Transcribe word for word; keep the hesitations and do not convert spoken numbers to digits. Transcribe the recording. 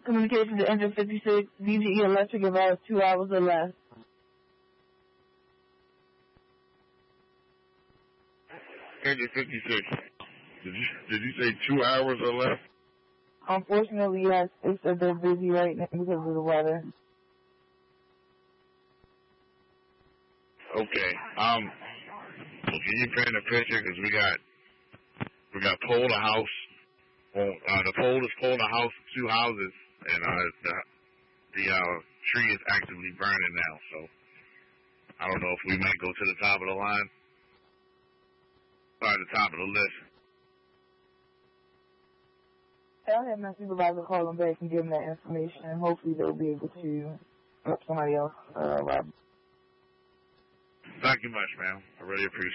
Communication to engine fifty-six, D G E electric advised two hours or less. Engine fifty-six. Did you, did you say two hours or less? Unfortunately, yes. It's that they're busy right now because of the weather. Okay. Um, can you paint a picture? Because we got, we got pole to house. Well, uh, the pole is pole to house, two houses, and uh, the, the uh, tree is actively burning now. So I don't know if we might go to the top of the line. Or the top of the list. I'll have my supervisor call them back and give them that information, and hopefully they'll be able to help somebody else uh, arrive. Thank you much, ma'am. I really appreciate it.